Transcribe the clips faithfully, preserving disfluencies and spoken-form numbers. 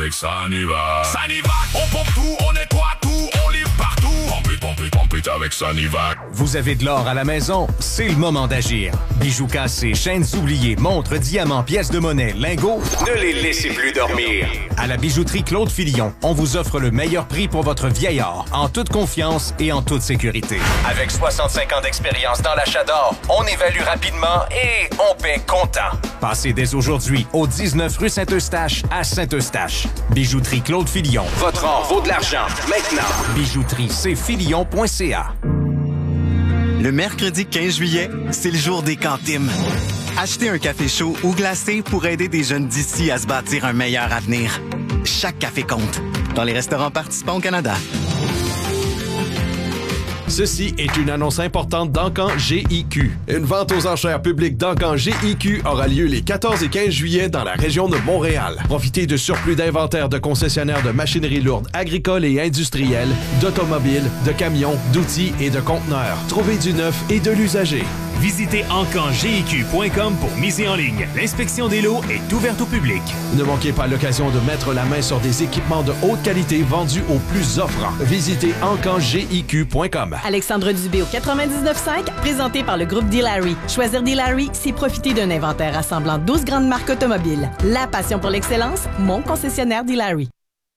avec Sanivac. Sanivac, on pompe tout, on nettoie tout, on livre partout. Pompe it, pompe it, pompe it avec Sanivac. Vous avez de l'or à la maison? C'est le moment d'agir. Bijoux cassés, chaînes oubliées, montres, diamants, pièces de monnaie, lingots, ne les laissez plus dormir. À la bijouterie Claude Filion, on vous offre le meilleur prix pour votre vieil or, en toute confiance et en toute sécurité. Avec soixante-cinq ans d'expérience dans l'achat d'or, on évalue rapidement et on paie comptant. Passez dès aujourd'hui au dix-neuf rue Saint-Eustache à Saint-Eustache. Bijouterie Claude Filion. Votre or vaut de l'argent. Maintenant. Bijouterie c filion point c a. Le mercredi quinze juillet, c'est le jour des cantines. Achetez un café chaud ou glacé pour aider des jeunes d'ici à se bâtir un meilleur avenir. Chaque café compte. Dans les restaurants participants au Canada. Ceci est une annonce importante d'Encan G I Q. Une vente aux enchères publiques d'Encan G I Q aura lieu les quatorze et quinze juillet dans la région de Montréal. Profitez de surplus d'inventaire de concessionnaires de machinerie lourde agricole et industrielle, d'automobiles, de camions, d'outils et de conteneurs. Trouvez du neuf et de l'usager. Visitez encan g i q point com pour miser en ligne. L'inspection des lots est ouverte au public. Ne manquez pas l'occasion de mettre la main sur des équipements de haute qualité vendus au plus offrant. Visitez encan g i q point com. Alexandre Dubé au quatre-vingt-dix-neuf cinq, présenté par le groupe D-Larry. Choisir D-Larry, c'est profiter d'un inventaire rassemblant douze grandes marques automobiles. La passion pour l'excellence, mon concessionnaire D-Larry.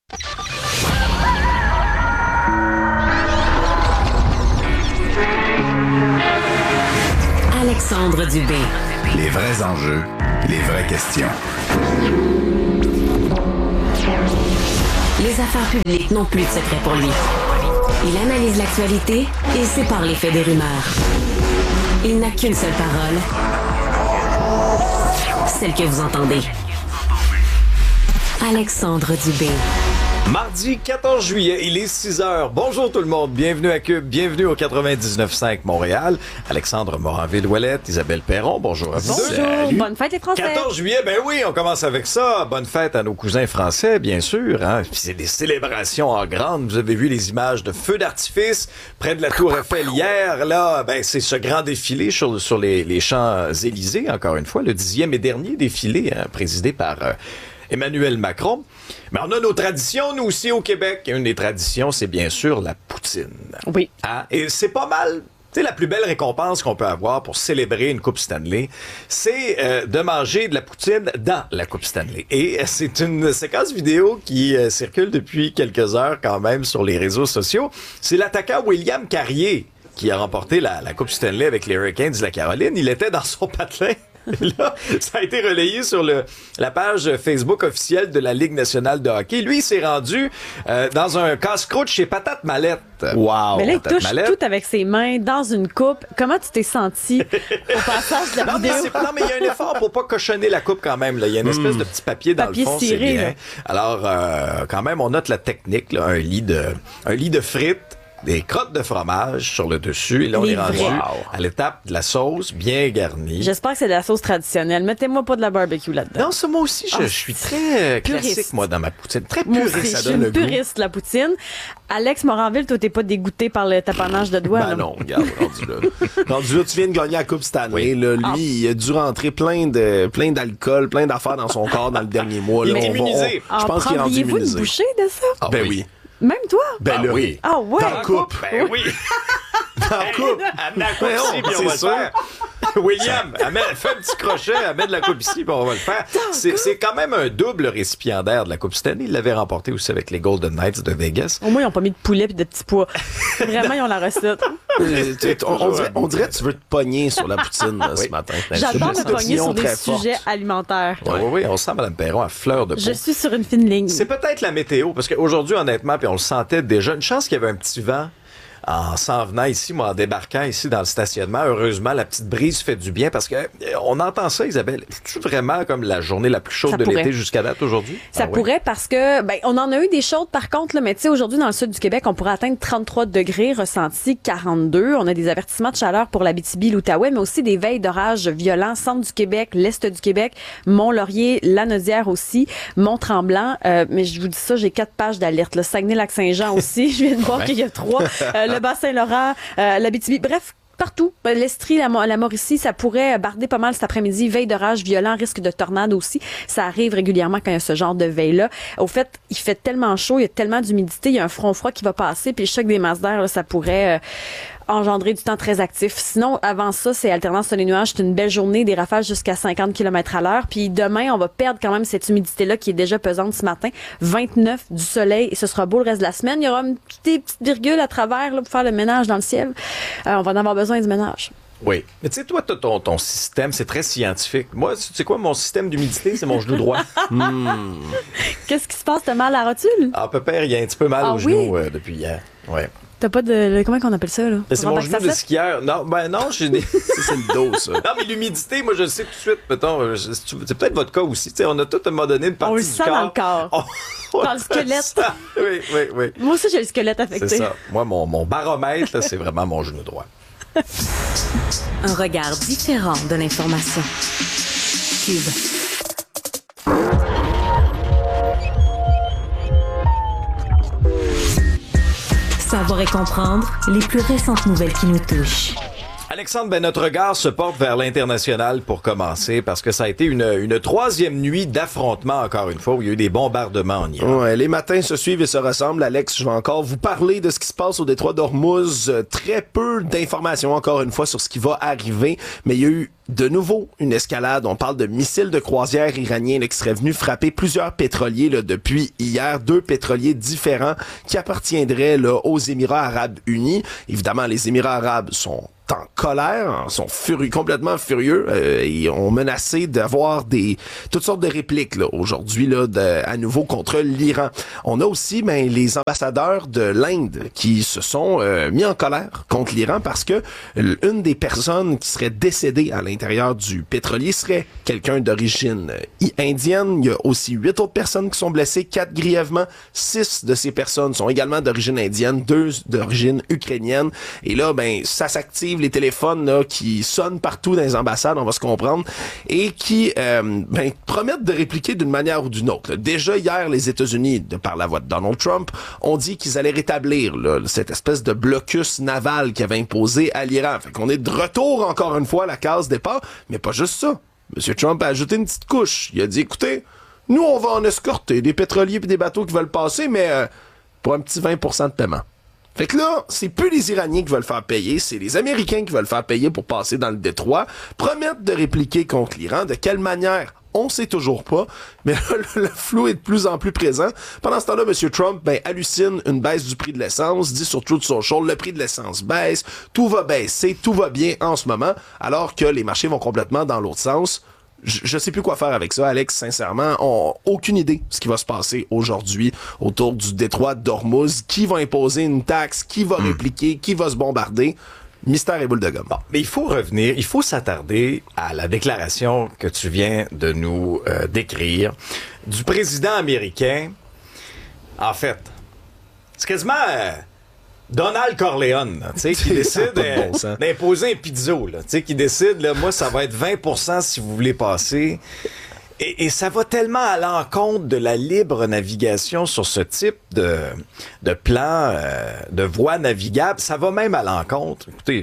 Alexandre Dubé. Les vrais enjeux, les vraies questions. Les affaires publiques n'ont plus de secret pour lui. Il analyse l'actualité et sépare les faits des rumeurs. Il n'a qu'une seule parole, celle que vous entendez. Alexandre Dubé. Mardi quatorze juillet, il est six heures. Bonjour tout le monde, bienvenue à Cube, bienvenue au quatre-vingt-dix-neuf cinq Montréal. Alexandre Moranville-Ouellette, Isabelle Perron, bonjour à vous. Bonjour, Salut. Bonne fête les Français. quatorze juillet, ben oui, on commence avec ça. Bonne fête à nos cousins français, bien sûr. Hein? Puis c'est des célébrations en grande. Vous avez vu les images de feux d'artifice près de la Tour Eiffel hier. Là, ben c'est ce grand défilé sur, sur les, les Champs-Élysées, encore une fois, le dixième et dernier défilé hein, présidé par... Euh, Emmanuel Macron. Mais on a nos traditions, nous aussi, au Québec. Une des traditions, c'est bien sûr la poutine. Oui. Hein? Et c'est pas mal... Tu sais, la plus belle récompense qu'on peut avoir pour célébrer une Coupe Stanley, c'est euh, de manger de la poutine dans la Coupe Stanley. Et euh, c'est une séquence vidéo qui euh, circule depuis quelques heures quand même sur les réseaux sociaux. C'est l'attaquant William Carrier qui a remporté la, la Coupe Stanley avec les Hurricanes de la Caroline. Il était dans son patelin. Et là, ça a été relayé sur le, la page Facebook officielle de la Ligue nationale de hockey. Lui, il s'est rendu euh, dans un casse-croûte chez Patate Mallette. Wow! Mais là, il touche Mallette. Tout avec ses mains dans une coupe. Comment tu t'es senti au passage de la non, vidéo? Mais c'est, non, mais il y a un effort pour pas cochonner la coupe quand même. Là. Il y a une espèce mmh. de petit papier dans papier le fond, ciré, c'est bien. Là. Alors, euh, quand même, on note la technique. Là, un lit de, un lit de frites. Des crottes de fromage sur le dessus. Et là, on Les est rendu vrais. à l'étape de la sauce bien garnie. J'espère que c'est de la sauce traditionnelle. Mettez-moi pas de la barbecue là-dedans. Non, ça, moi aussi, je, oh, je suis très puriste. classique, moi, dans ma poutine. Très moi puriste, aussi, ça je donne suis le une goût. puriste de la poutine. Alex Moranville, toi, t'es pas dégoûté par le taponnage de doigts? Ben là. non, regarde, rendu là. rendu là, tu viens de gagner la Coupe Stanley. Oui. Là, lui, ah. il a dû rentrer plein de plein d'alcool, plein d'affaires dans son corps dans le dernier mois. Là. Il est immunisé. Je pense qu'il est rendu immunisé. Prendriez-vous une bouchée de ça? Ah, ben oui. oui. Même toi? Ben ah, là, oui. Ah ouais? Dans la coupe. Ben oui. Dans la coupe. Amène la coupe ici, puis on va le faire. William, amène, fais un petit crochet, amène la coupe ici, puis on va le faire. C'est, c'est quand même un double récipiendaire de la Coupe Stanley. Il l'avait remporté aussi avec les Golden Knights de Vegas. Au moins, ils n'ont pas mis de poulet et de petits pois. Vraiment, ils ont la recette. on, on, dirait, on dirait que tu veux te pogner sur la poutine là, oui. ce matin. J'adore me pogner sur des sujets forte. alimentaires. Oui, oui, oui, on sent Mme Perron à fleur de peau. Je suis sur une fine ligne. C'est peut-être la météo, parce qu'aujourd'hui, honnêtement, puis on le sentait déjà, une chance qu'il y avait un petit vent. En s'en venant ici, moi, en débarquant ici dans le stationnement, heureusement, la petite brise fait du bien parce que euh, on entend ça, Isabelle. C'est-tu vraiment comme la journée la plus chaude ça de pourrait. l'été jusqu'à date aujourd'hui? Ça ah, pourrait ouais. parce que, ben, on en a eu des chaudes par contre, là, mais tu sais, aujourd'hui, dans le sud du Québec, on pourrait atteindre trente-trois degrés, ressenti quarante-deux. On a des avertissements de chaleur pour l'Abitibi, l'Outaouais, mais aussi des veilles d'orage violents, centre du Québec, l'est du Québec, Mont-Laurier, Lanaudière aussi, Mont-Tremblant. Euh, mais je vous dis ça, j'ai quatre pages d'alerte. Le Saguenay-Lac-Saint-Jean aussi. Je viens de voir qu'il y a trois. Euh, le Bas-Saint-Laurent, Euh, l'Abitibi. Bref, Partout. L'Estrie, la, la Mauricie, ça pourrait barder pas mal cet après-midi. Veille d'orage violent, risque de tornade aussi. Ça arrive régulièrement quand il y a ce genre de veille-là. Au fait, il fait tellement chaud, il y a tellement d'humidité, il y a un front froid qui va passer, puis le choc des masses d'air, là, ça pourrait euh, engendrer du temps très actif. Sinon, avant ça, c'est alternance sur les nuages. C'est une belle journée, des rafales jusqu'à cinquante kilomètres à l'heure. Puis demain, on va perdre quand même cette humidité-là qui est déjà pesante ce matin. vingt-neuf du soleil et ce sera beau le reste de la semaine. Il y aura une petite, petite virgule à travers là, pour faire le ménage dans le ciel. Euh, on va en avoir besoin du ménage. Oui. Mais tu sais, toi, ton, ton système, c'est très scientifique. Moi, tu sais quoi, mon système d'humidité, c'est mon genou droit. hmm. Qu'est-ce qui se passe? T'as mal à la rotule? Ah, pépère, il y a un petit peu mal ah, au oui? genou euh, depuis hier. Ouais. T'as pas de... Comment qu'on appelle ça, là? C'est mon genou de skieur. Non, ben non, j'ai des... c'est le dos, ça. Non, mais l'humidité, moi, je le sais tout de suite. Mettons, c'est peut-être votre cas aussi. T'sais, on a tout à un moment donné une partie on du le sent corps. dans le corps. Oh, dans le squelette. Oui, oui, oui. Moi aussi, j'ai le squelette affecté. C'est ça. Moi, mon, mon baromètre, là, c'est vraiment mon genou droit. Un regard différent de l'information. Cube. Savoir et comprendre les plus récentes nouvelles qui nous touchent. Alexandre, ben notre regard se porte vers l'international pour commencer, parce que ça a été une, une troisième nuit d'affrontement, encore une fois, où il y a eu des bombardements en Iran. Ouais, les matins se suivent et se ressemblent. Alex, je vais encore vous parler de ce qui se passe au détroit d'Ormuz. Très peu d'informations, encore une fois, sur ce qui va arriver, mais il y a eu de nouveau une escalade. On parle de missiles de croisière iraniens là, qui seraient venus frapper plusieurs pétroliers là, depuis hier. Deux pétroliers différents qui appartiendraient là, aux Émirats arabes unis. Évidemment, les Émirats arabes sont en colère, sont furieux, complètement furieux. Euh, ils ont menacé d'avoir des toutes sortes de répliques là, aujourd'hui là, de, à nouveau contre l'Iran. On a aussi ben, les ambassadeurs de l'Inde qui se sont euh, mis en colère contre l'Iran parce que une des personnes qui serait décédée à l'intérieur du pétrolier serait quelqu'un d'origine indienne. Il y a aussi huit autres personnes qui sont blessées, quatre grièvement. Six de ces personnes sont également d'origine indienne, deux d'origine ukrainienne. Et là, ben ça s'active, les téléphones là, qui sonnent partout dans les ambassades, on va se comprendre, et qui euh, ben, promettent de répliquer d'une manière ou d'une autre. Là. Déjà hier, les États-Unis, de par la voix de Donald Trump, ont dit qu'ils allaient rétablir là, cette espèce de blocus naval qui avait imposé à l'Iran. Fait qu'on est de retour encore une fois à la case départ, mais pas juste ça. M. Trump a ajouté une petite couche. Il a dit, écoutez, nous on va en escorter des pétroliers et des bateaux qui veulent passer, mais euh, pour un petit vingt pour cent de paiement. Fait que là, c'est plus les Iraniens qui veulent faire payer, c'est les Américains qui veulent faire payer pour passer dans le détroit, promettent de répliquer contre l'Iran. De quelle manière? On sait toujours pas, mais là, le, le flou est de plus en plus présent. Pendant ce temps-là, M. Trump ben, hallucine une baisse du prix de l'essence, dit sur Truth Social, le prix de l'essence baisse, tout va baisser, tout va bien en ce moment, alors que les marchés vont complètement dans l'autre sens. Je, je sais plus quoi faire avec ça, Alex, sincèrement. On n'a aucune idée de ce qui va se passer aujourd'hui autour du détroit d'Ormuz. Qui va imposer une taxe? Qui va répliquer? Qui va se bombarder? Mystère et boule de gomme. Bon, mais il faut revenir, il faut s'attarder à la déclaration que tu viens de nous euh, décrire du président américain. En fait, c'est quasiment euh, Donald Corleone, tu sais, qui décide euh, bon d'imposer un pizzo, là, tu sais, qui décide, là, moi, ça va être vingt pour cent si vous voulez passer. Et, et ça va tellement à l'encontre de la libre navigation sur ce type de, de plan, euh, de voie navigable. Ça va même à l'encontre. Écoutez,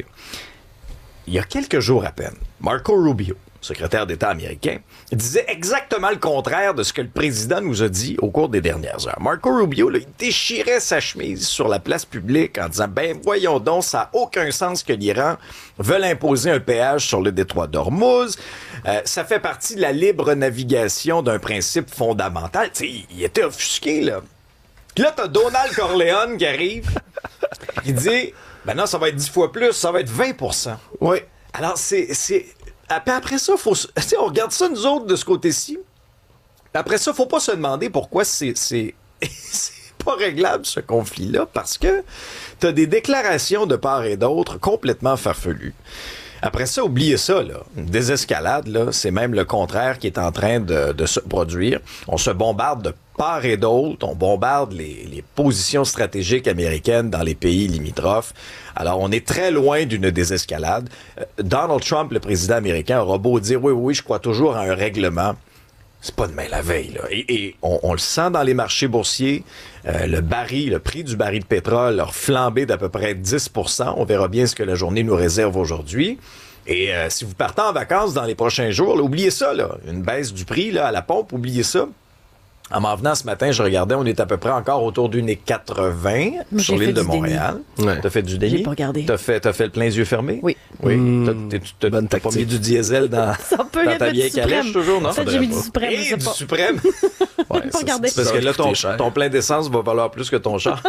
il y a quelques jours à peine, Marco Rubio, secrétaire d'État américain, disait exactement le contraire de ce que le président nous a dit au cours des dernières heures. Marco Rubio, là, il déchirait sa chemise sur la place publique en disant « Ben, voyons donc, ça n'a aucun sens que l'Iran veuille imposer un péage sur le détroit d'Ormuz. Euh, ça fait partie de la libre navigation d'un principe fondamental. » Tu sais, il était offusqué, là. Puis là, t'as Donald Corleone qui arrive, qui dit « Ben non, ça va être dix fois plus, ça va être vingt pour cent. » Oui. Alors, c'est... c'est Après ça, faut, on regarde ça nous autres de ce côté-ci. Après ça, faut pas se demander pourquoi c'est, c'est, c'est pas réglable ce conflit-là, parce que t'as des déclarations de part et d'autre complètement farfelues. Après ça, oubliez ça, là. Une désescalade, là, c'est même le contraire qui est en train de, de se produire. On se bombarde de part et d'autre, on bombarde les, les positions stratégiques américaines dans les pays limitrophes. Alors, on est très loin d'une désescalade. Euh, Donald Trump, le président américain, aura beau dire « Oui, oui, je crois toujours à un règlement ». c'est pas demain la veille, là. Et, et on, on le sent dans les marchés boursiers. Euh, le baril, le prix du baril de pétrole a flambé d'à peu près dix pour cent. On verra bien ce que la journée nous réserve aujourd'hui. Et euh, si vous partez en vacances dans les prochains jours, là, oubliez ça, là. Une baisse du prix là, à la pompe, oubliez ça. En m'en venant ce matin, je regardais, on est à peu près encore autour d'une quatre-vingts sur l'île de Montréal. Ouais. T'as fait du déni? J'ai pas regardé. T'as fait, t'as fait le plein yeux fermés? Oui. Oui. Mmh, t'as, t'as, t'as, t'as pas mis du diesel dans, Ça peut dans être ta du vieille suprême. calèche toujours, non? Ça, j'ai mis du suprême, Et je sais du pas. suprême? Ouais, pas regardé. c'est parce que là, ton, ton plein d'essence va valoir plus que ton char.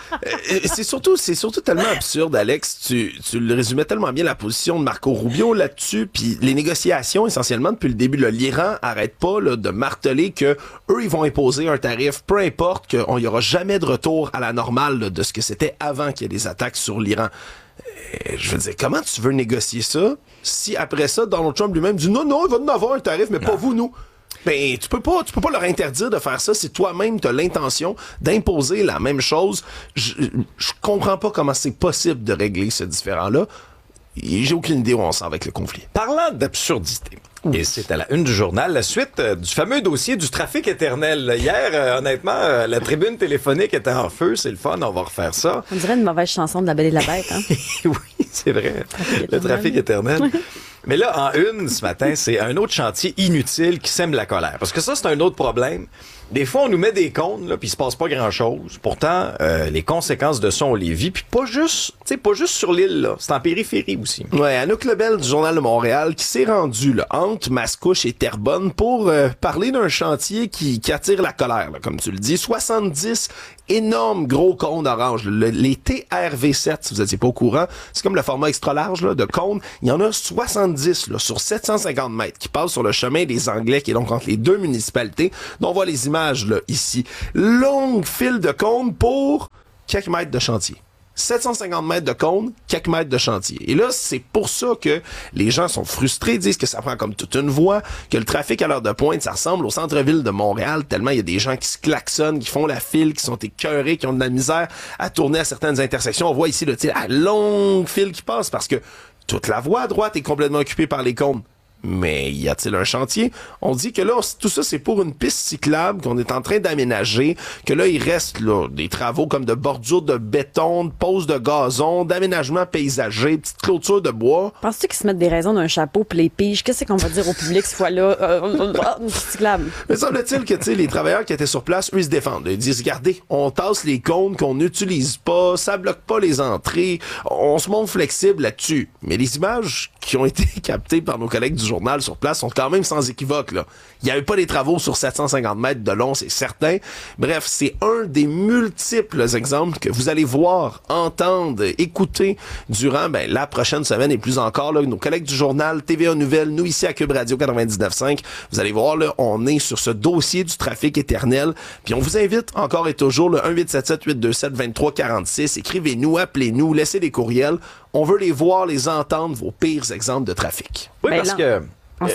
c'est surtout, c'est surtout tellement absurde, Alex. Tu, tu le résumais tellement bien la position de Marco Rubio là-dessus, puis les négociations essentiellement depuis le début. Là, l'Iran arrête pas là, de marteler que eux ils vont imposer un tarif, peu importe qu'il n'y aura jamais de retour à la normale là, de ce que c'était avant qu'il y ait des attaques sur l'Iran. Et, je veux dire, comment tu veux négocier ça si après ça Donald Trump lui-même dit non non il va nous avoir un tarif mais non. Pas vous nous. Ben, tu peux pas, tu peux pas leur interdire de faire ça si toi-même t'as l'intention d'imposer la même chose. Je, je comprends pas comment c'est possible de régler ce différend-là. Et j'ai aucune idée où on s'en va avec le conflit. Parlant d'absurdité, et c'est à la une du journal, la suite euh, du fameux dossier du trafic éternel. Hier, euh, honnêtement, euh, la tribune téléphonique était en feu, c'est le fun, on va refaire ça. On dirait une mauvaise chanson de La Belle et la Bête, hein? Oui, c'est vrai. Trafic le trafic éternel. Mais là, en une, ce matin, c'est un autre chantier inutile qui sème la colère. Parce que ça, c'est un autre problème. Des fois, on nous met des comptes, là, puis il se passe pas grand-chose. Pourtant, euh, les conséquences de ça, on les vit. Puis pas juste, tu sais, pas juste sur l'île, là. C'est en périphérie aussi. Ouais, Anouk Lebel du Journal de Montréal qui s'est rendu là, entre Mascouche et Terrebonne pour euh, parler d'un chantier qui, qui attire la colère, là, comme tu le dis. soixante-dix énormes gros cônes orange. Le, les T R V sept, si vous n'étiez pas au courant, c'est comme le format extra large là, de cônes. Il y en a soixante-dix là, sur sept cent cinquante mètres qui passent sur le chemin des Anglais qui est donc entre les deux municipalités. Donc on voit les images là, ici. Longue file de cônes pour quelques mètres de chantier. sept cent cinquante mètres de cône, quelques mètres de chantier. Et là, c'est pour ça que les gens sont frustrés, disent que ça prend comme toute une voie, que le trafic à l'heure de pointe, ça ressemble au centre-ville de Montréal, tellement il y a des gens qui se klaxonnent, qui font la file, qui sont écœurés, qui ont de la misère à tourner à certaines intersections. On voit ici le la longue file qui passe parce que toute la voie à droite est complètement occupée par les cônes. Mais y a-t-il un chantier? On dit que là, tout ça, c'est pour une piste cyclable qu'on est en train d'aménager, que là, il reste là, des travaux comme de bordure de béton, de pose de gazon, d'aménagement paysager, petite clôture de bois. Penses-tu qu'ils se mettent des raisons d'un chapeau pis les piges? Qu'est-ce qu'on va dire au public cette fois-là? Euh, une piste cyclable. Mais semble-t-il que, tu sais, les travailleurs qui étaient sur place, eux, ils se défendent. Ils disent, regardez, on tasse les cônes qu'on n'utilise pas, ça bloque pas les entrées, on se montre flexible là-dessus. Mais les images qui ont été captées par nos collègues du journal sur place sont quand même sans équivoque, là. Il n'y avait pas des travaux sur sept cent cinquante mètres de long, c'est certain. Bref, c'est un des multiples exemples que vous allez voir, entendre, écouter durant ben, la prochaine semaine et plus encore. Là, nos collègues du journal, T V A Nouvelles, nous ici à Cube Radio quatre-vingt-dix-neuf virgule cinq, vous allez voir, là, on est sur ce dossier du trafic éternel. Puis on vous invite encore et toujours le un huit sept sept huit deux sept deux trois quatre six. Écrivez-nous, appelez-nous, laissez des courriels. On veut les voir, les entendre, vos pires exemples de trafic. Oui, ben parce là, que... on...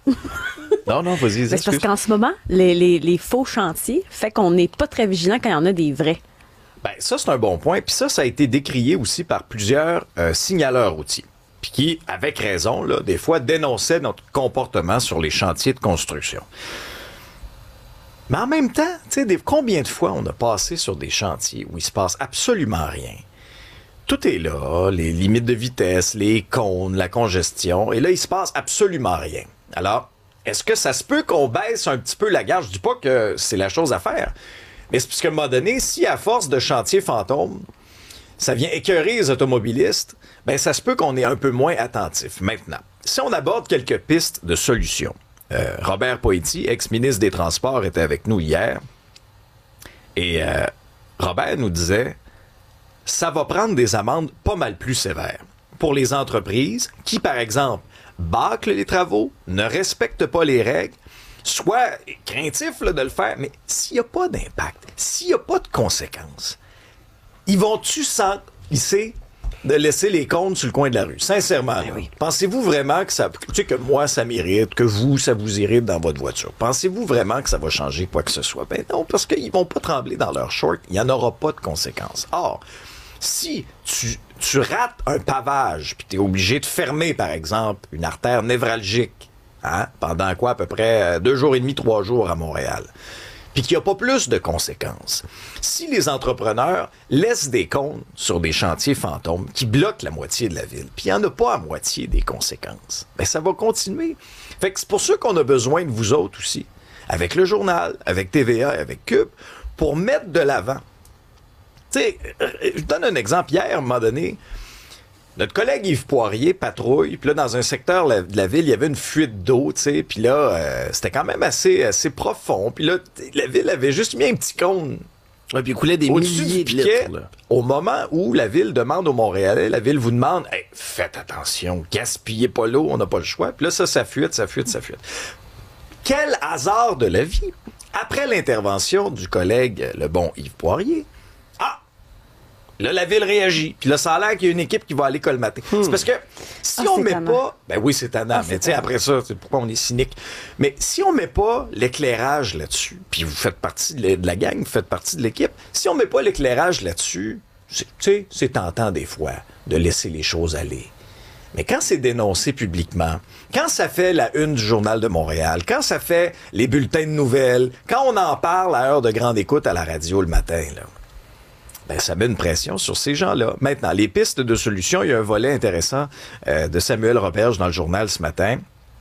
non, non, vas-y, ben, c'est parce qu'en ce moment, les, les, les faux chantiers fait qu'on n'est pas très vigilant quand il y en a des vrais. Ben, ça, c'est un bon point. Puis ça, ça a été décrié aussi par plusieurs euh, signaleurs routiers. Puis qui, avec raison, là, des fois, dénonçaient notre comportement sur les chantiers de construction. Mais en même temps, tu sais, combien de fois on a passé sur des chantiers où il se passe absolument rien? Tout est là, les limites de vitesse, les cônes, la congestion, et là, il se passe absolument rien. Alors, est-ce que ça se peut qu'on baisse un petit peu la garde? Je dis pas que c'est la chose à faire, mais c'est parce qu'à un moment donné, si à force de chantiers fantômes, ça vient écœurer les automobilistes, ben ça se peut qu'on est un peu moins attentif. Maintenant, si on aborde quelques pistes de solutions, euh, Robert Poetti, ex-ministre des Transports, était avec nous hier, et euh, Robert nous disait... ça va prendre des amendes pas mal plus sévères pour les entreprises qui, par exemple, bâclent les travaux, ne respectent pas les règles, soient craintifs là, de le faire, mais s'il n'y a pas d'impact, s'il n'y a pas de conséquences, ils vont-tu s'en glisser de laisser les cônes sur le coin de la rue? Sincèrement, là, oui. Pensez-vous vraiment que ça... Tu sais, que moi, ça m'irrite, que vous, ça vous irrite dans votre voiture. Pensez-vous vraiment que ça va changer quoi que ce soit? Ben non, parce qu'ils vont pas trembler dans leur short. Il n'y en aura pas de conséquences. Or, si tu, tu rates un pavage, puis tu es obligé de fermer, par exemple, une artère névralgique, hein, pendant quoi, à peu près deux jours et demi, trois jours à Montréal, puis qu'il n'y a pas plus de conséquences. Si les entrepreneurs laissent des comptes sur des chantiers fantômes qui bloquent la moitié de la ville, puis il n'y en a pas à moitié des conséquences, bien, ça va continuer. Fait que c'est pour ça qu'on a besoin de vous autres aussi, avec le journal, avec T V A, avec Cube, pour mettre de l'avant. Tu sais, je donne un exemple. Hier, à un moment donné, notre collègue Yves Poirier patrouille, puis là, dans un secteur de la ville, il y avait une fuite d'eau, tu sais, puis là, euh, c'était quand même assez, assez profond. Puis là, la ville avait juste mis un petit cône. Ouais, puis il coulait des milliers de litres. Là. Au moment où la ville demande aux Montréalais, la ville vous demande hey, « Faites attention, gaspillez pas l'eau, on n'a pas le choix. » Puis là, ça, ça fuite, ça fuite, ça fuite. Quel hasard de la vie! Après l'intervention du collègue, le bon Yves Poirier, ah! Là, la ville réagit. Puis là, ça a l'air qu'il y a une équipe qui va aller colmater. Hmm. C'est parce que si ah, on met tannant. pas... Ben oui, c'est tannant. Ah, mais tu sais, après ça, c'est pourquoi on est cynique. Mais si on met pas l'éclairage là-dessus, puis vous faites partie de la gang, vous faites partie de l'équipe, si on met pas l'éclairage là-dessus, tu sais, c'est tentant des fois de laisser les choses aller. Mais quand c'est dénoncé publiquement, quand ça fait la une du Journal de Montréal, quand ça fait les bulletins de nouvelles, quand on en parle à heure de grande écoute à la radio le matin, là, ben, ça met une pression sur ces gens-là. Maintenant, les pistes de solutions, il y a un volet intéressant euh, de Samuel Roberge dans le journal ce matin.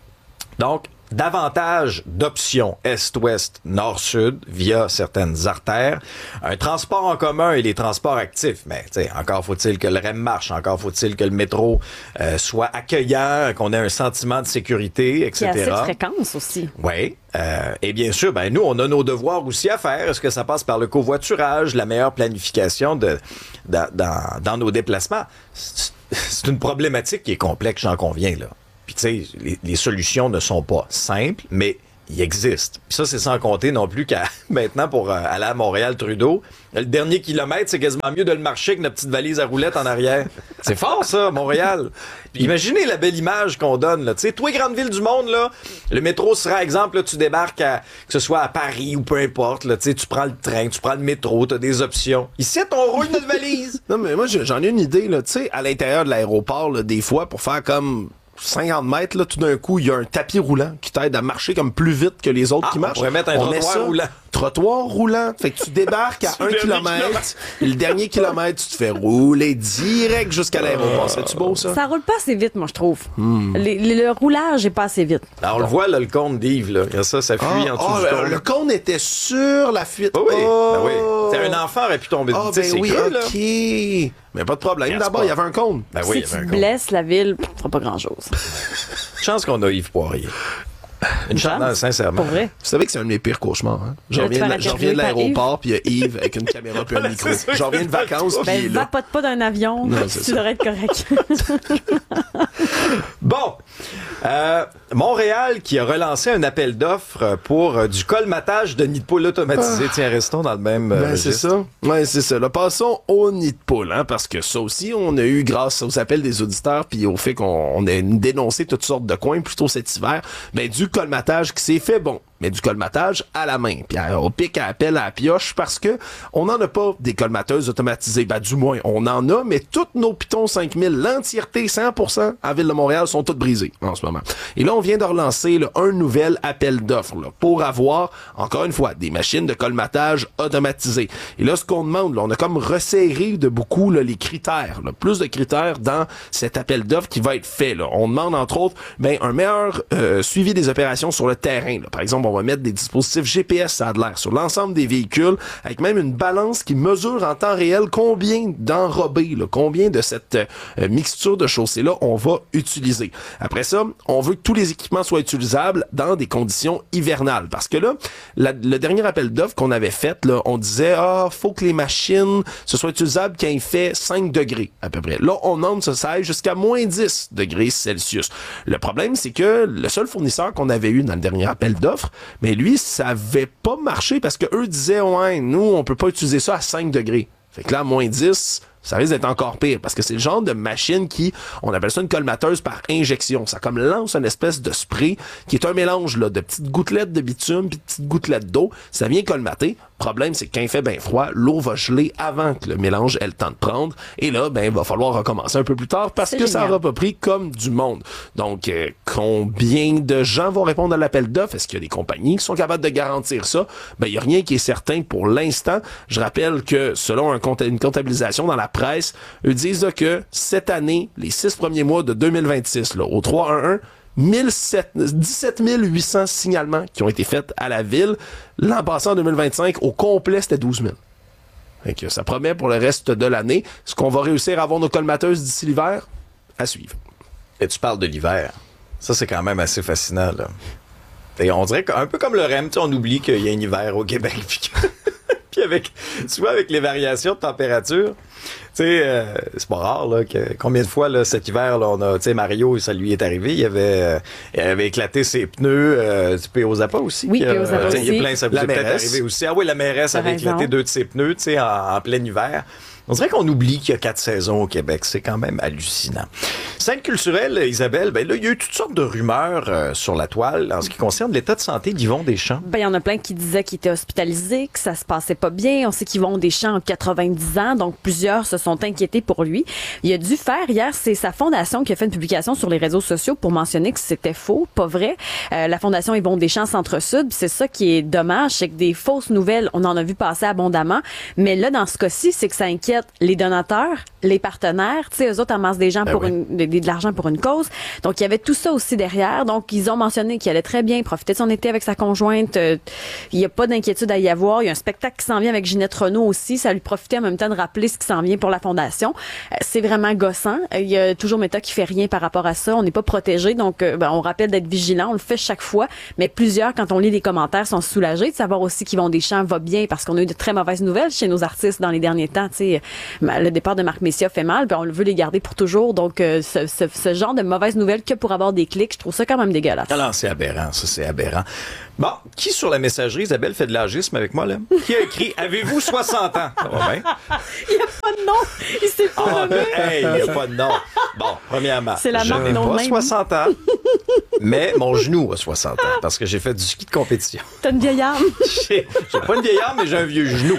Donc, davantage d'options est-ouest, nord-sud via certaines artères, un transport en commun et les transports actifs. Mais tu sais, encore faut-il que le R E M marche, encore faut-il que le métro euh, soit accueillant, qu'on ait un sentiment de sécurité, et cetera. Il y a assez de fréquences aussi. Oui. Euh, et bien sûr, ben nous, on a nos devoirs aussi à faire. Est-ce que ça passe par le covoiturage, la meilleure planification de, de, dans, dans nos déplacements? C'est, c'est une problématique qui est complexe, j'en conviens, là. Puis, tu sais, les, les solutions ne sont pas simples, mais ils existent. Puis ça, c'est sans compter non plus qu'à maintenant, pour euh, aller à Montréal-Trudeau, le dernier kilomètre, c'est quasiment mieux de le marcher avec notre petite valise à roulettes en arrière. C'est fort, ça, Montréal. Puis imaginez la belle image qu'on donne, là. Tu sais, toi, grande ville du monde, là, le métro sera, exemple, là, tu débarques à, que ce soit à Paris ou peu importe, là, tu sais, tu prends le train, tu prends le métro, t'as des options. Ici, on roule notre valise. Non, mais moi, j'en ai une idée, là, tu sais, à l'intérieur de l'aéroport, là, des fois, pour faire comme cinquante mètres, là, tout d'un coup, il y a un tapis roulant qui t'aide à marcher comme plus vite que les autres ah, qui marchent. On pourrait mettre un on trottoir roulant. Trottoir roulant. Fait que tu débarques à un kilomètre, et le dernier kilomètre, tu te fais rouler direct jusqu'à l'aéroport. C'est-tu beau, ça? Ça roule pas assez vite, moi, je trouve. Hmm. Les, les, le roulage est pas assez vite. Alors, on le voit, là, le cône d'Yves, là. Ça, ça fuit ah, en dessous ah, du le, cône. le cône était sur la fuite. Oh oui, oh. ben oui. T'sais, un enfant aurait pu tomber Ah, dessus. ben c'est oui, creux, OK. là. Mais pas de problème. Yes, D'abord, pas. il y avait un cône. Ben oui, si il y avait tu un cône. blesses la ville, tu feras pas grand-chose. Chance qu'on a Yves Poirier. Une chance, non, sincèrement. Pour vrai. Vous savez que c'est un de mes pires cauchemars. Hein? Je Là, tu reviens, vas de, je reviens de interviewer par l'aéroport, puis il y a Yves avec une caméra puis un Voilà, micro. c'est ça, Je reviens de vacances, puis il est Ben, là. vapote pas d'un avion. Non, c'est tu ça. devrais être correct. Bon, euh, Montréal qui a relancé un appel d'offres pour euh, du colmatage de nids de poule automatisés. Ah. Tiens, restons dans le même euh, Ben, c'est ça. Ouais, c'est ça. Là, passons au nid de poule, hein, parce que ça aussi, on a eu, grâce aux appels des auditeurs, puis au fait qu'on on a dénoncé toutes sortes de coins, plutôt cet hiver, ben, du colmatage qui s'est fait, bon, mais du colmatage à la main. Puis au pic à appel à la pioche, parce que on n'en a pas des colmateuses automatisées. Ben, du moins, on en a, mais toutes nos Python cinq mille, l'entièreté, cent pour cent à Ville de Montréal, sont toutes brisées en ce moment. Et là, on vient de relancer là, un nouvel appel d'offres là, pour avoir, encore une fois, des machines de colmatage automatisées. Et là, ce qu'on demande, là, on a comme resserré de beaucoup là, les critères, là, plus de critères dans cet appel d'offres qui va être fait. Là. On demande, entre autres, ben, un meilleur euh, suivi des opérations sur le terrain. Là. Par exemple, on va mettre des dispositifs G P S, ça a de l'air, sur l'ensemble des véhicules, avec même une balance qui mesure en temps réel combien d'enrobés, là, combien de cette euh, mixture de chaussée-là on va utiliser. Après ça, on veut que tous les équipements soient utilisables dans des conditions hivernales. Parce que là, la, le dernier appel d'offres qu'on avait fait, là, on disait, ah, faut que les machines se soient utilisables quand il fait cinq degrés, à peu près. Là, on demande ça, ça aille jusqu'à moins dix degrés Celsius. Le problème, c'est que le seul fournisseur qu'on avait eu dans le dernier appel d'offres, mais lui, ça avait pas marché parce que eux disaient, ouais, nous, on peut pas utiliser ça à cinq degrés. Fait que là, à moins dix, ça risque d'être encore pire parce que c'est le genre de machine qui, on appelle ça une colmateuse par injection. Ça comme lance une espèce de spray qui est un mélange là, de petites gouttelettes de bitume puis de petites gouttelettes d'eau. Ça vient colmater. Le problème, c'est que quand il fait bien froid, l'eau va geler avant que le mélange ait le temps de prendre. Et là, ben, il va falloir recommencer un peu plus tard parce c'est que génial. Ça n'aura pas pris comme du monde. Donc, euh, combien de gens vont répondre à l'appel d'offres? Est-ce qu'il y a des compagnies qui sont capables de garantir ça? Ben, il n'y a rien qui est certain pour l'instant. Je rappelle que selon un compta- une comptabilisation dans la presse, eux disent là, que cette année, les six premiers mois de deux mille vingt-six, là, au trois un un, dix-sept mille huit cents signalements qui ont été faits à la ville. L'an passé, en deux mille vingt-cinq, au complet, c'était douze mille. Fait que ça promet pour le reste de l'année. Est-ce qu'on va réussir à avoir nos colmateuses d'ici l'hiver? À suivre. Et tu parles de l'hiver. Ça, c'est quand même assez fascinant, là. Et on dirait qu'un peu comme le R E M, on oublie qu'il y a un hiver au Québec. Puis, puis avec, tu vois, avec les variations de température, tu sais, euh, c'est pas rare, là, que combien de fois, là, cet hiver, là, on a, tu sais, Mario, ça lui est arrivé, il avait, euh, il avait éclaté ses pneus, euh, P O Zappa aussi. Oui, P O Zappa aussi. Il y a plein, ça vous La est peut-être mairesse. arrivé aussi. Ah oui, la mairesse avait raison. éclaté deux de ses pneus, tu sais, en, en plein hiver. On dirait qu'on oublie qu'il y a quatre saisons au Québec. C'est quand même hallucinant. Scène culturelle, Isabelle, ben là, il y a eu toutes sortes de rumeurs euh, sur la toile en ce qui concerne l'état de santé d'Yvon Deschamps. Ben, il y en a plein qui disaient qu'il était hospitalisé, que ça se passait pas bien. On sait qu'Yvon Deschamps a quatre-vingt-dix ans, donc plusieurs se sont inquiétés pour lui. Il a dû faire hier, c'est sa fondation qui a fait une publication sur les réseaux sociaux pour mentionner que c'était faux, pas vrai. Euh, la fondation Yvon Deschamps Centre-Sud, c'est ça qui est dommage, c'est que des fausses nouvelles, on en a vu passer abondamment. Mais là, dans ce cas-ci, c'est que ça inquiète les donateurs, les partenaires, tu sais, eux autres amassent des gens Ben pour oui. une, de, de l'argent pour une cause. Donc, il y avait tout ça aussi derrière. Donc, ils ont mentionné qu'il allait très bien profiter de son été avec sa conjointe. Euh, il n'y a pas d'inquiétude à y avoir. Il y a un spectacle qui s'en vient avec Ginette Renault aussi. Ça lui profitait en même temps de rappeler ce qui s'en vient pour la fondation. Euh, c'est vraiment gossant. Euh, il y a toujours Meta qui fait rien par rapport à ça. On n'est pas protégé. Donc, euh, ben, on rappelle d'être vigilant. On le fait chaque fois. Mais plusieurs, quand on lit les commentaires, sont soulagés de savoir aussi qu'Yvon Deschamps va bien parce qu'on a eu de très mauvaises nouvelles chez nos artistes dans les derniers temps. Tu sais, le départ de Marc Messia fait mal, puis on veut les garder pour toujours. Donc, euh, ce, ce, ce genre de mauvaises nouvelles que pour avoir des clics, je trouve ça quand même dégueulasse. Alors, c'est aberrant, ça, c'est aberrant. Bon, qui sur la messagerie, Isabelle, fait de l'agisme avec moi, là? Qui a écrit « Avez-vous soixante ans? » Ça va bien? Il n'y a pas de nom! Il s'est pas Ah, nommé! hey, il n'y a pas de nom. Bon, premièrement, C'est la je marque n'ai non pas même. soixante ans, mais mon genou a soixante ans, parce que j'ai fait du ski de compétition. T'as une vieille âme! J'ai j'ai pas une vieille arme, mais j'ai un vieux genou.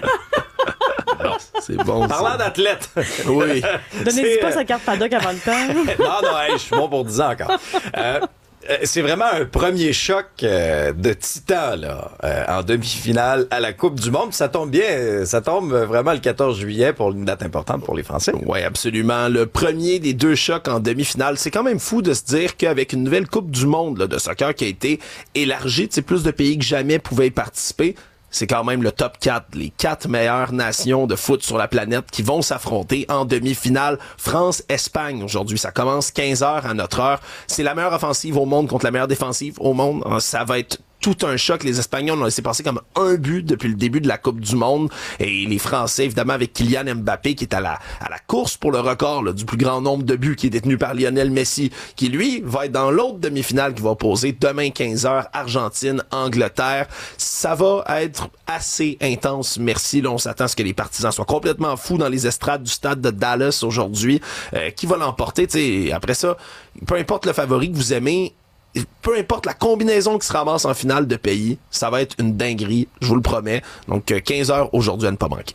C'est bon. Parlant ça. d'athlète. Oui. Donnez-y C'est, pas euh, sa carte paddock avant le temps. non, non, hey, je suis bon pour dix ans encore. Euh, euh, c'est vraiment un premier choc euh, de titan là, euh, en demi-finale à la Coupe du Monde. Puis ça tombe bien, euh, ça tombe vraiment le quatorze juillet pour une date importante pour les Français. Oui, absolument. Le premier des deux chocs en demi-finale. C'est quand même fou de se dire qu'avec une nouvelle Coupe du Monde là, de soccer qui a été élargie, tu sais, plus de pays que jamais pouvaient y participer. C'est quand même le top quatre, les quatre meilleures nations de foot sur la planète qui vont s'affronter en demi-finale. France-Espagne aujourd'hui, ça commence quinze heures à notre heure. C'est la meilleure offensive au monde contre la meilleure défensive au monde. Ça va être tout un choc. Les Espagnols ont laissé passer comme un but depuis le début de la Coupe du Monde. Et les Français, évidemment, avec Kylian Mbappé, qui est à la, à la course pour le record là, du plus grand nombre de buts, qui est détenu par Lionel Messi, qui, lui, va être dans l'autre demi-finale qui va opposer demain quinze heures, Argentine-Angleterre. Ça va être assez intense. Merci. Là, on s'attend à ce que les partisans soient complètement fous dans les estrades du stade de Dallas aujourd'hui. Euh, qui va l'emporter? T'sais, après ça, peu importe le favori que vous aimez, peu importe la combinaison qui se ramasse en finale de pays, ça va être une dinguerie, je vous le promets. Donc, quinze heures aujourd'hui à ne pas manquer.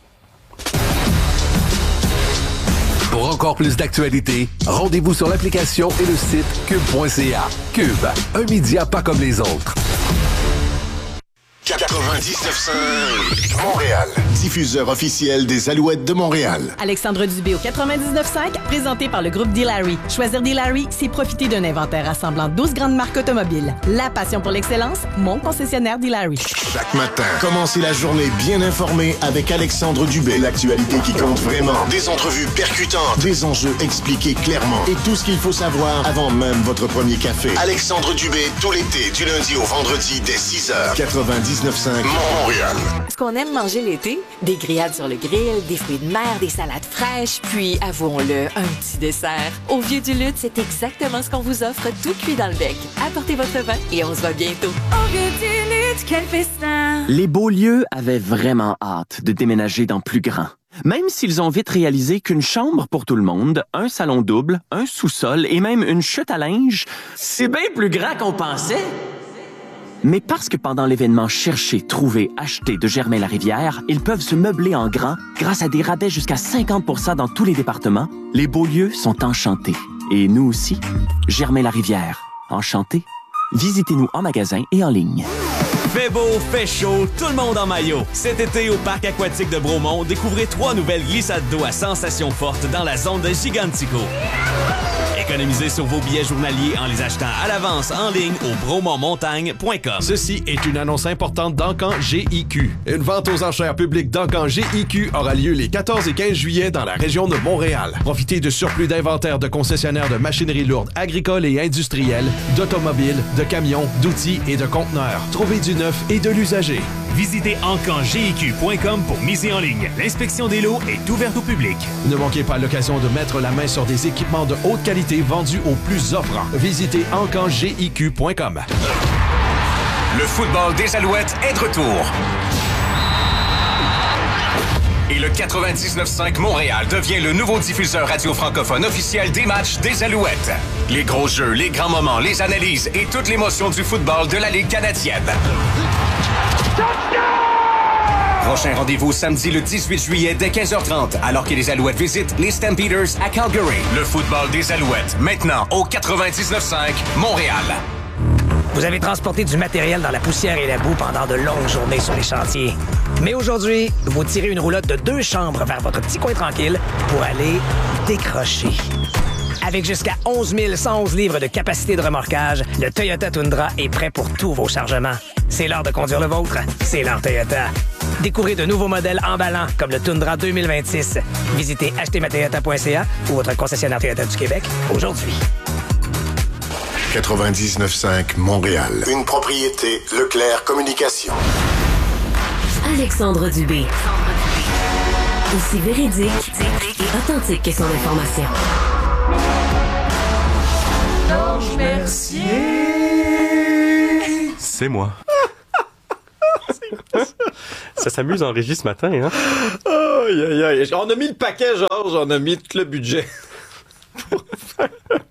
Pour encore plus d'actualités, rendez-vous sur l'application et le site cube point c a. Cube, un média pas comme les autres. quatre-vingt-dix-neuf cinq Montréal, diffuseur officiel des Alouettes de Montréal. Alexandre Dubé au quatre-vingt-dix-neuf cinq, présenté par le groupe D-Larry. Choisir D-Larry, c'est profiter d'un inventaire rassemblant douze grandes marques automobiles. La passion pour l'excellence, mon concessionnaire D-Larry. Chaque matin, commencez la journée bien informée avec Alexandre Dubé. L'actualité qui compte vraiment. Des entrevues percutantes, des enjeux expliqués clairement et tout ce qu'il faut savoir avant même votre premier café. Alexandre Dubé, tout l'été, du lundi au vendredi dès six heures. quatre-vingt-dix-neuf cinq Montréal. Ce qu'on aime manger l'été, des grillades sur le grill, des fruits de mer, des salades fraîches, puis, avouons-le, un petit dessert. Au Vieux du Lutte, c'est exactement ce qu'on vous offre, tout cuit dans le bec. Apportez votre vin et on se voit bientôt. Au Vieux du Lutte, quel festin! Les Beaulieu avaient vraiment hâte de déménager dans plus grand. même s'ils ont vite réalisé qu'une chambre pour tout le monde, un salon double, un sous-sol et même une chute à linge, c'est bien plus grand qu'on pensait. Mais parce que pendant l'événement Chercher, Trouver, Acheter de Germain-Larivière, ils peuvent se meubler en grand grâce à des rabais jusqu'à cinquante pour cent dans tous les départements, les Beaulieu sont enchantés. Et nous aussi, Germain-Larivière, enchantés. Visitez-nous en magasin et en ligne. Fait beau, fait chaud, tout le monde en maillot. Cet été, au Parc aquatique de Bromont, découvrez trois nouvelles glissades d'eau à sensations fortes dans la zone de Gigantico. Économisez sur vos billets journaliers en les achetant à l'avance en ligne au bromont montagne point com. Ceci est une annonce importante d'Encan G I Q. Une vente aux enchères publiques d'Encan G I Q aura lieu les quatorze et quinze juillet dans la région de Montréal. Profitez de surplus d'inventaire de concessionnaires de machinerie lourde agricole et industrielle, d'automobiles, de camions, d'outils et de conteneurs. Trouvez du neuf et de l'usager. Visitez encan g i q point com pour miser en ligne. L'inspection des lots est ouverte au public. Ne manquez pas l'occasion de mettre la main sur des équipements de haute qualité vendus au plus offrant. Visitez encan g i q point com. Le football des Alouettes est de retour. Et le quatre-vingt-dix-neuf cinq Montréal devient le nouveau diffuseur radio francophone officiel des matchs des Alouettes. Les gros jeux, les grands moments, les analyses et toute l'émotion du football de la Ligue canadienne. Prochain rendez-vous samedi le dix-huit juillet dès quinze heures trente, alors que les Alouettes visitent les Stampeders à Calgary. Le football des Alouettes, maintenant au quatre-vingt-dix-neuf cinq Montréal. Vous avez transporté du matériel dans la poussière et la boue pendant de longues journées sur les chantiers. Mais aujourd'hui, vous tirez une roulotte de deux chambres vers votre petit coin tranquille pour aller décrocher. Avec jusqu'à onze mille cent onze livres de capacité de remorquage, le Toyota Tundra est prêt pour tous vos chargements. C'est l'heure de conduire le vôtre, c'est l'heure Toyota. Découvrez de nouveaux modèles emballants comme le Tundra deux mille vingt-six. Visitez acheter ma toyota point c a ou votre concessionnaire Toyota du Québec aujourd'hui. quatre-vingt-dix-neuf cinq Montréal. Une propriété Leclerc Communication. Alexandre Dubé. Aussi véridique et authentique que son information. Georges Mercier. C'est moi. Ça s'amuse en régie ce matin, hein? Oh, aïe, aïe. On a mis le paquet, Georges, on a mis tout le budget pour faire,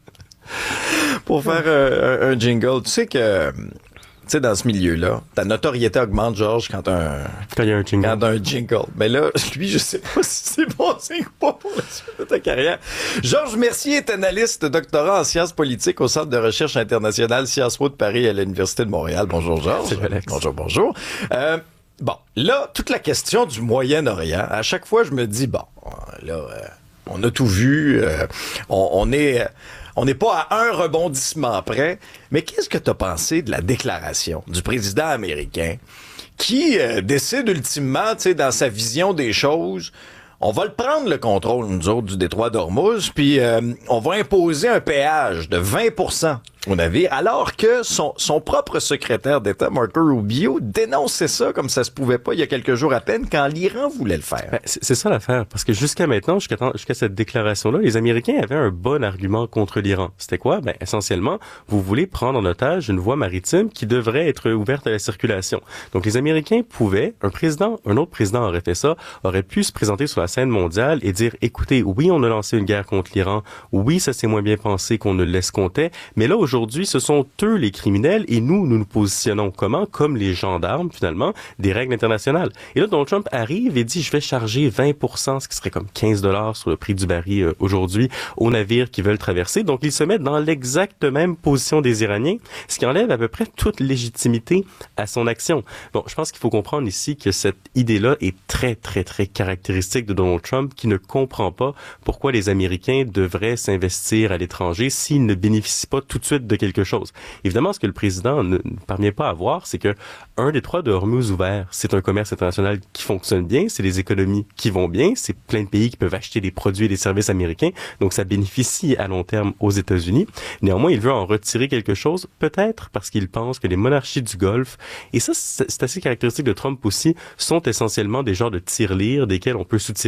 pour faire un, un jingle. Tu sais que, tu sais, dans ce milieu-là, ta notoriété augmente, Georges, quand un, quand il y a un jingle. Quand un jingle. Mais là, lui, je sais pas si c'est bon signe ou pas pour la suite de ta carrière. Georges Mercier est analyste, doctorat en sciences politiques au Centre de recherche internationale Sciences Po de Paris à l'Université de Montréal. Bonjour, Georges. Salut, Alex. Bonjour, bonjour. Euh, Bon, là, toute la question du Moyen-Orient, à chaque fois, je me dis, bon, là, euh, on a tout vu, euh, on, on est... On n'est pas à un rebondissement près, mais qu'est-ce que tu as pensé de la déclaration du président américain qui euh, décide ultimement, tu sais, dans sa vision des choses, on va le prendre le contrôle, nous autres, du détroit d'Ormuz, puis euh, on va imposer un péage de vingt pour cent au navire, alors que son, son propre secrétaire d'État, Marco Rubio, dénonçait ça comme ça se pouvait pas il y a quelques jours à peine quand l'Iran voulait le faire. Ben, c'est, c'est ça l'affaire, parce que jusqu'à maintenant, jusqu'à, jusqu'à cette déclaration-là, les Américains avaient un bon argument contre l'Iran. C'était quoi? Ben, essentiellement, vous voulez prendre en otage une voie maritime qui devrait être ouverte à la circulation. Donc, les Américains pouvaient, un président, un autre président aurait fait ça, aurait pu se présenter sur la scène mondiale et dire, écoutez, oui, on a lancé une guerre contre l'Iran, oui, ça s'est moins bien pensé qu'on ne l'escomptait, mais là, aujourd'hui, ce sont eux les criminels et nous, nous nous positionnons comment? Comme les gendarmes, finalement, des règles internationales. Et là, Donald Trump arrive et dit, je vais charger vingt pour cent, ce qui serait comme quinze dollars sur le prix du baril euh, aujourd'hui, aux navires qui veulent traverser. Donc, ils se mettent dans l'exacte même position des Iraniens, ce qui enlève à peu près toute légitimité à son action. Bon, je pense qu'il faut comprendre ici que cette idée-là est très, très, très caractéristique de Donald Trump, qui ne comprend pas pourquoi les Américains devraient s'investir à l'étranger s'ils ne bénéficient pas tout de suite de quelque chose. Évidemment, ce que le président ne parvient pas à voir, c'est que un détroit de Hormuz ouvert, c'est un commerce international qui fonctionne bien, c'est les économies qui vont bien, c'est plein de pays qui peuvent acheter des produits et des services américains, donc ça bénéficie à long terme aux États-Unis. Néanmoins, il veut en retirer quelque chose, peut-être parce qu'il pense que les monarchies du Golfe, et ça, c'est assez caractéristique de Trump aussi, sont essentiellement des genres de tirelires desquels on peut soutirer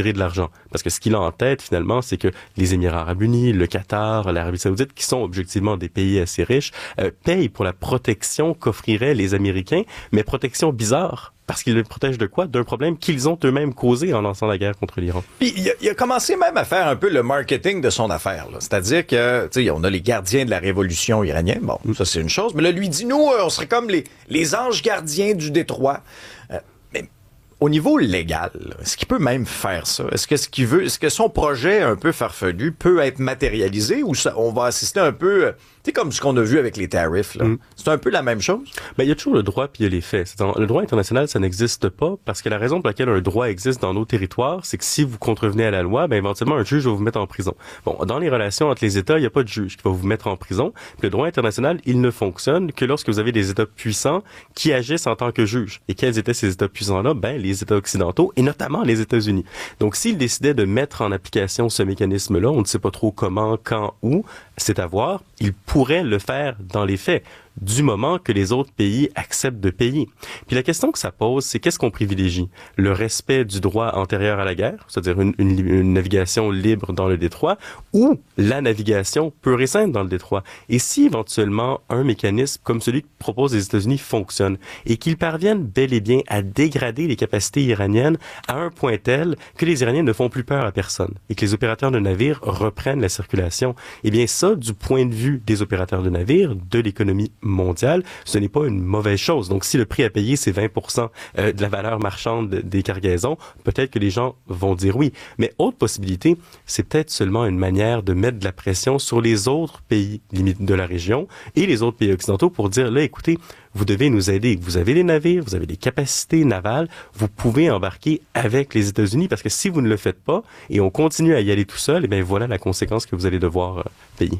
retirer de l'argent. Parce que ce qu'il a en tête, finalement, c'est que les Émirats arabes unis, le Qatar, l'Arabie saoudite, qui sont objectivement des pays assez riches, euh, payent pour la protection qu'offriraient les Américains, mais protection bizarre. Parce qu'ils les protègent de quoi? D'un problème qu'ils ont eux-mêmes causé en lançant la guerre contre l'Iran. Puis il a, il a commencé même à faire un peu le marketing de son affaire. Là. C'est-à-dire que, tu sais, on a les gardiens de la révolution iranienne. Bon, mm. ça c'est une chose. Mais là, lui dit, nous, on serait comme les, les anges gardiens du détroit. Euh, mais au niveau légal, est-ce qu'il peut même faire ça? Est-ce que ce qu'il veut, est-ce que son projet un peu farfelu peut être matérialisé ou ça, on va assister un peu... C'est comme ce qu'on a vu avec les tarifs. Là. Mm. C'est un peu la même chose? Ben, il y a toujours le droit puis il y a les faits. C'est-à-dire, le droit international, ça n'existe pas parce que la raison pour laquelle un droit existe dans nos territoires, c'est que si vous contrevenez à la loi, ben, éventuellement, un juge va vous mettre en prison. Bon, dans les relations entre les États, il n'y a pas de juge qui va vous mettre en prison. Puis le droit international, il ne fonctionne que lorsque vous avez des États puissants qui agissent en tant que juges. Et quels étaient ces États puissants-là? Ben, les États occidentaux et notamment les États-Unis. Donc, s'ils décidaient de mettre en application ce mécanisme-là, on ne sait pas trop comment, quand, où, c'est à voir, ils pourraient le faire dans les faits, du moment que les autres pays acceptent de payer. Puis la question que ça pose, c'est qu'est-ce qu'on privilégie? Le respect du droit antérieur à la guerre, c'est-à-dire une, une, une navigation libre dans le détroit, ou la navigation pure et simple dans le détroit? Et si éventuellement un mécanisme comme celui que proposent les États-Unis fonctionne et qu'ils parviennent bel et bien à dégrader les capacités iraniennes à un point tel que les Iraniens ne font plus peur à personne et que les opérateurs de navires reprennent la circulation, eh bien ça, du point de vue des opérateurs de navires, de l'économie mondiale, ce n'est pas une mauvaise chose. Donc, si le prix à payer, c'est vingt pour cent de la valeur marchande des cargaisons, peut-être que les gens vont dire oui. Mais autre possibilité, c'est peut-être seulement une manière de mettre de la pression sur les autres pays limites de la région et les autres pays occidentaux pour dire, là, écoutez, vous devez nous aider. Vous avez des navires, vous avez des capacités navales, vous pouvez embarquer avec les États-Unis parce que si vous ne le faites pas et on continue à y aller tout seul, eh bien, voilà la conséquence que vous allez devoir euh, payer.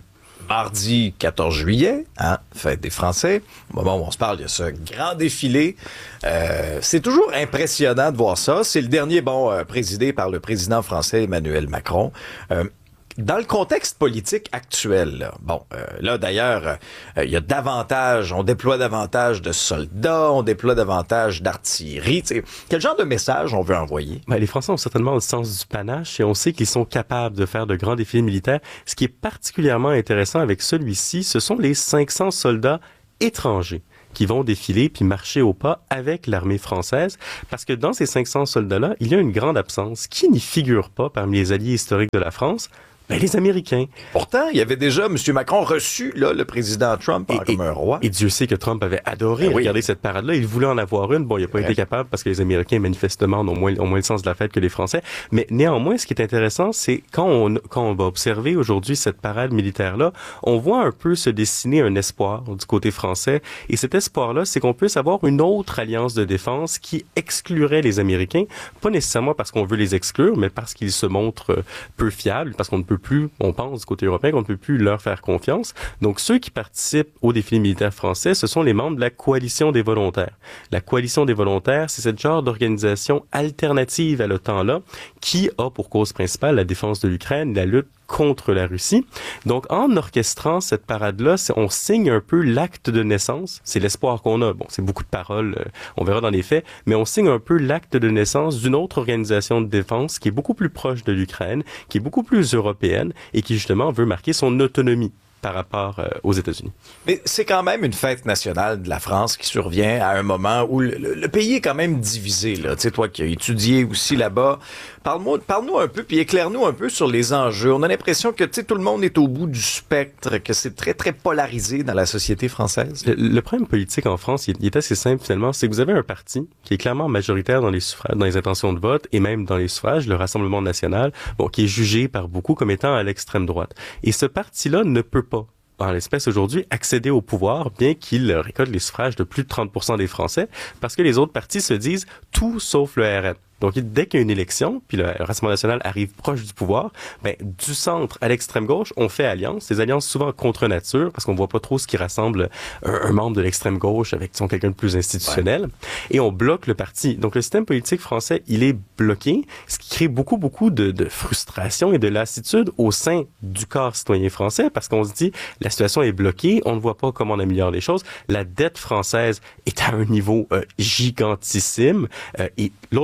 Mardi quatorze juillet, hein, fête des Français. Au moment où on se parle, il y a ce grand défilé. Euh, c'est toujours impressionnant de voir ça. C'est le dernier, bon, euh, présidé par le président français Emmanuel Macron. Euh, Dans le contexte politique actuel, là, bon, euh, là d'ailleurs, il euh, y a davantage, on déploie davantage de soldats, on déploie davantage d'artillerie. T'sais, quel genre de message on veut envoyer? Ben, les Français ont certainement le sens du panache et on sait qu'ils sont capables de faire de grands défilés militaires. Ce qui est particulièrement intéressant avec celui-ci, ce sont les cinq cents soldats étrangers qui vont défiler puis marcher au pas avec l'armée française, parce que dans ces cinq cents soldats-là, il y a une grande absence qui n'y figure pas parmi les alliés historiques de la France. Ben, les Américains. Pourtant, il y avait déjà M. Macron reçu là, le président Trump et, comme un roi. Et Dieu sait que Trump avait adoré ben regarder oui. cette parade-là. Il voulait en avoir une. Bon, il n'a pas ouais. été capable parce que les Américains, manifestement, ont moins, ont moins le sens de la fête que les Français. Mais néanmoins, ce qui est intéressant, c'est quand on, quand on va observer aujourd'hui cette parade militaire-là, on voit un peu se dessiner un espoir du côté français. Et cet espoir-là, c'est qu'on puisse avoir une autre alliance de défense qui exclurait les Américains. Pas nécessairement parce qu'on veut les exclure, mais parce qu'ils se montrent peu fiables, parce qu'on ne peut plus, on pense du côté européen qu'on ne peut plus leur faire confiance. Donc, ceux qui participent au défilé militaire français, ce sont les membres de la coalition des volontaires. La coalition des volontaires, c'est cette genre d'organisation alternative à l'OTAN-là qui a pour cause principale la défense de l'Ukraine, la lutte contre la Russie. Donc, en orchestrant cette parade-là, on signe un peu l'acte de naissance. C'est l'espoir qu'on a. Bon, c'est beaucoup de paroles, euh, on verra dans les faits, mais on signe un peu l'acte de naissance d'une autre organisation de défense qui est beaucoup plus proche de l'Ukraine, qui est beaucoup plus européenne et qui, justement, veut marquer son autonomie par rapport euh, aux États-Unis. Mais c'est quand même une fête nationale de la France qui survient à un moment où le, le, le pays est quand même divisé. Tu sais, toi qui as étudié aussi là-bas, parle-moi, parle-nous un peu, puis éclaire-nous un peu sur les enjeux. On a l'impression que tu sais, tout le monde est au bout du spectre, que c'est très, très polarisé dans la société française. Le, le problème politique en France, il, il est assez simple finalement, c'est que vous avez un parti qui est clairement majoritaire dans les suffrages, dans les intentions de vote et même dans les suffrages, le Rassemblement national, bon, qui est jugé par beaucoup comme étant à l'extrême droite. Et ce parti-là ne peut pas en l'espèce aujourd'hui, accéder au pouvoir, bien qu'il récolte les suffrages de plus de trente pour cent des Français, parce que les autres partis se disent tout sauf le R N. Donc, dès qu'il y a une élection, puis le Rassemblement national arrive proche du pouvoir, ben, du centre à l'extrême gauche, on fait alliance. Des alliances souvent contre nature, parce qu'on voit pas trop ce qui rassemble un, un membre de l'extrême gauche avec, disons, quelqu'un de plus institutionnel. Ouais. Et on bloque le parti. Donc, le système politique français, il est bloqué, ce qui crée beaucoup, beaucoup de, de frustration et de lassitude au sein du corps citoyen français, parce qu'on se dit, la situation est bloquée, on ne voit pas comment on améliore les choses. La dette française est à un niveau euh, gigantissime. Euh, et l'autre problème,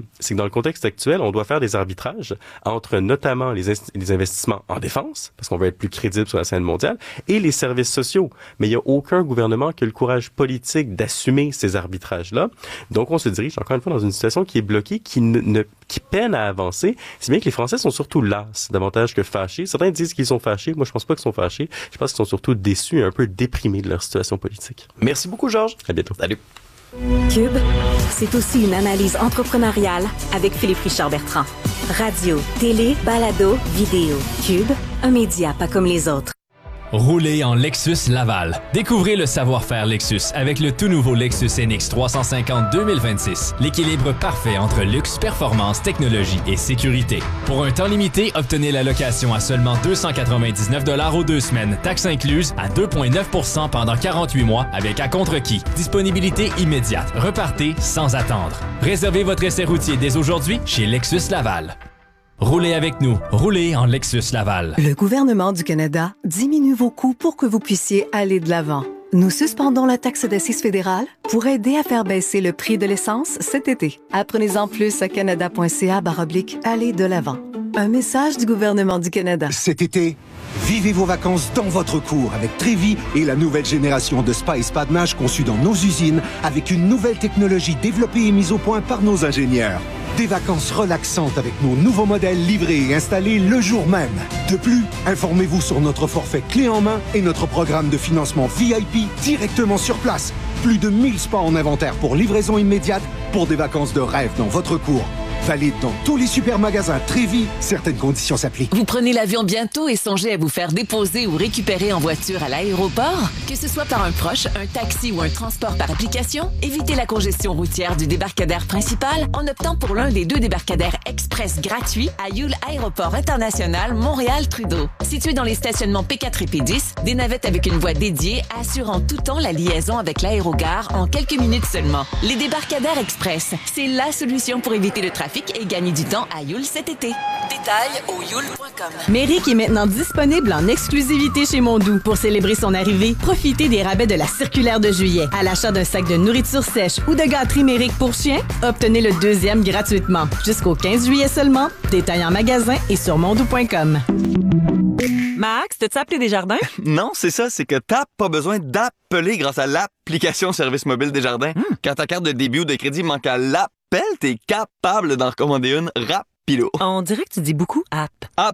c'est que dans le contexte actuel, on doit faire des arbitrages entre notamment les, inst- les investissements en défense, parce qu'on veut être plus crédible sur la scène mondiale, et les services sociaux. Mais il n'y a aucun gouvernement qui a le courage politique d'assumer ces arbitrages-là. Donc, on se dirige encore une fois dans une situation qui est bloquée, qui, ne, ne, qui peine à avancer. C'est bien que les Français sont surtout las, davantage que fâchés. Certains disent qu'ils sont fâchés. Moi, je pense pas qu'ils sont fâchés. Je pense qu'ils sont surtout déçus et un peu déprimés de leur situation politique. Merci beaucoup, Georges. À bientôt. Salut. Cube, c'est aussi une analyse entrepreneuriale avec Philippe Richard-Bertrand. Radio, télé, balado, vidéo. Cube, un média pas comme les autres. Roulez en Lexus Laval. Découvrez le savoir-faire Lexus avec le tout nouveau Lexus N X trois cent cinquante deux mille vingt-six. L'équilibre parfait entre luxe, performance, technologie et sécurité. Pour un temps limité, obtenez la location à seulement deux cent quatre-vingt-dix-neuf dollars aux deux semaines, taxes incluses, à deux virgule neuf pour cent pendant quarante-huit mois avec à contre-qui. Disponibilité immédiate. Repartez sans attendre. Réservez votre essai routier dès aujourd'hui chez Lexus Laval. Roulez avec nous. Roulez en Lexus Laval. Le gouvernement du Canada diminue vos coûts pour que vous puissiez aller de l'avant. Nous suspendons la taxe d'assises fédérale pour aider à faire baisser le prix de l'essence cet été. Apprenez-en plus à canada.ca baroblique aller de l'avant. Un message du gouvernement du Canada. Cet été, vivez vos vacances dans votre cour avec Trévi et la nouvelle génération de spa et spa de nage conçue dans nos usines avec une nouvelle technologie développée et mise au point par nos ingénieurs. Des vacances relaxantes avec nos nouveaux modèles livrés et installés le jour même. De plus, informez-vous sur notre forfait clé en main et notre programme de financement V I P directement sur place. Plus de mille spas en inventaire pour livraison immédiate pour des vacances de rêve dans votre cour. Valide dans tous les supermagasins Trévi. Certaines conditions s'appliquent. Vous prenez l'avion bientôt et songez à vous faire déposer ou récupérer en voiture à l'aéroport? Que ce soit par un proche, un taxi ou un transport par application, évitez la congestion routière du débarcadère principal en optant pour l'un des deux débarcadères express gratuits à Yule Aéroport International Montréal-Trudeau. Situé dans les stationnements P quatre et P dix, des navettes avec une voie dédiée assurant tout temps la liaison avec l'aérogare en quelques minutes seulement. Les débarcadères express, c'est la solution pour éviter le trafic et gagner du temps à Yule cet été. Détails au yule point com. Méric est maintenant disponible en exclusivité chez Mondou. Pour célébrer son arrivée, profitez des rabais de la circulaire de juillet. À l'achat d'un sac de nourriture sèche ou de gâterie Méric pour chien, obtenez le deuxième gratuitement. Jusqu'au quinze juillet seulement. Détails en magasin et sur mondou point com. Max, t'as-tu appelé Desjardins? Non, c'est ça, c'est que t'as pas besoin d'appeler grâce à l'application Service mobile Desjardins. Mm. Quand ta carte de débit ou de crédit manque à l'appel, t'es capable d'en recommander une rapido. On dirait que tu dis beaucoup app. App,